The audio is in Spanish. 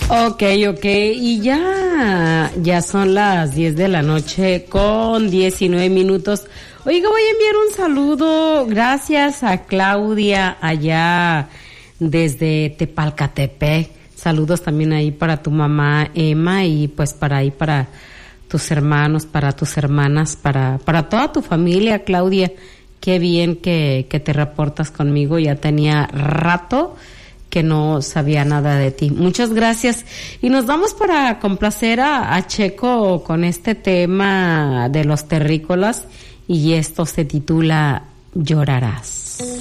Ok, y ya son las 10 de la noche con 19 minutos. Oiga, voy a enviar un saludo, gracias a Claudia allá desde Tepalcatepec. Saludos también ahí para tu mamá Emma y pues para tus hermanos, para tus hermanas, para toda tu familia, Claudia. Qué bien que te reportas conmigo, ya tenía rato que no sabía nada de ti. Muchas gracias. Y nos vamos para complacer a Checo con este tema de los terrícolas y esto se titula Llorarás.